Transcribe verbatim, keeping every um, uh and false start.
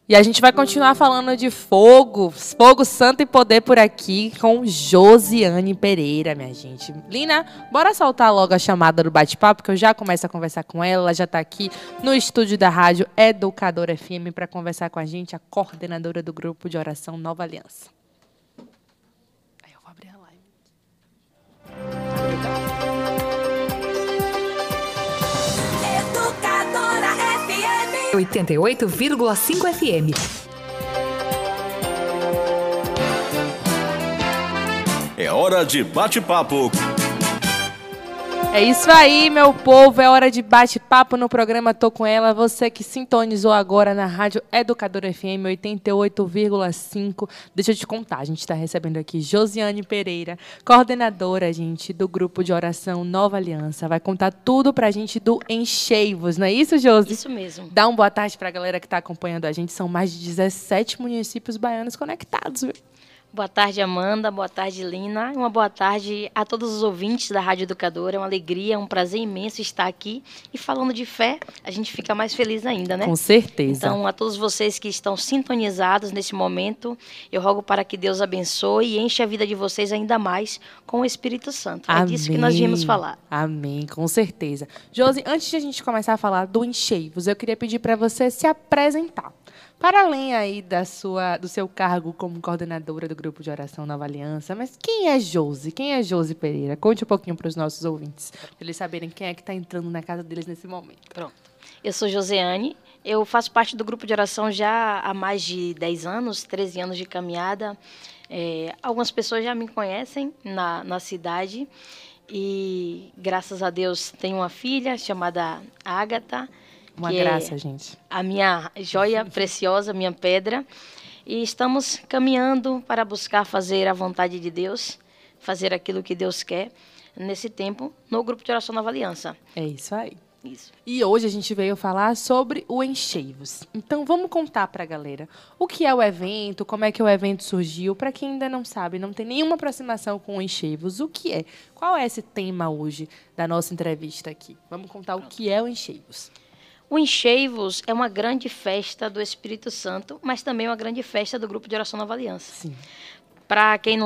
E a gente vai continuar falando de fogo, fogo santo e poder por aqui com Josiane Pereira, minha gente. Lina, bora soltar logo a chamada do bate-papo, que eu já começo a conversar com ela. Ela já está aqui no estúdio da rádio Educadora F M para conversar com a gente, a coordenadora do grupo de oração Nova Aliança. Aí eu vou abrir a live. Educadora F M oitenta e oito vírgula cinco F M. É hora de bate-papo. É isso aí, meu povo. É hora de bate-papo no programa Tô Com Ela. Você que sintonizou agora na rádio Educadora F M oitenta e oito vírgula cinco. Deixa eu te contar, a gente está recebendo aqui Josiane Pereira, coordenadora, gente, do grupo de oração Nova Aliança. Vai contar tudo pra gente do Encheivos, não é isso, Josi? Isso mesmo. Dá uma boa tarde pra galera que está acompanhando a gente. São mais de dezessete municípios baianos conectados, viu? Boa tarde, Amanda. Boa tarde, Lina. Uma boa tarde a todos os ouvintes da Rádio Educadora. É uma alegria, um prazer imenso estar aqui. E falando de fé, a gente fica mais feliz ainda, né? Com certeza. Então, a todos vocês que estão sintonizados nesse momento, eu rogo para que Deus abençoe e enche a vida de vocês ainda mais com o Espírito Santo. É Amém. disso que nós viemos falar. Amém, com certeza. Josi, antes de a gente começar a falar do Encheivos, eu queria pedir para você se apresentar. Para além aí da sua, do seu cargo como coordenadora do Grupo de Oração Nova Aliança, mas quem é Josi? Quem é Josi Pereira? Conte um pouquinho para os nossos ouvintes, para eles saberem quem é que está entrando na casa deles nesse momento. Pronto. Eu sou Josiane, eu faço parte do Grupo de Oração já há mais de dez anos, treze anos de caminhada. É, algumas pessoas já me conhecem na, na cidade e, graças a Deus, tenho uma filha chamada Ágata. Uma graça, é gente. A minha joia preciosa, minha pedra. E estamos caminhando para buscar fazer a vontade de Deus, fazer aquilo que Deus quer nesse tempo no Grupo de Oração Nova Aliança. É isso aí. Isso. E hoje a gente veio falar sobre o Encheivos. Então vamos contar para a galera o que é o evento, como é que o evento surgiu, para quem ainda não sabe, não tem nenhuma aproximação com o Encheivos, o que é? Qual é esse tema hoje da nossa entrevista aqui? Vamos contar o que é o Encheivos. O Encheivos é uma grande festa do Espírito Santo, mas também uma grande festa do Grupo de Oração Nova Aliança. Sim. Para quem não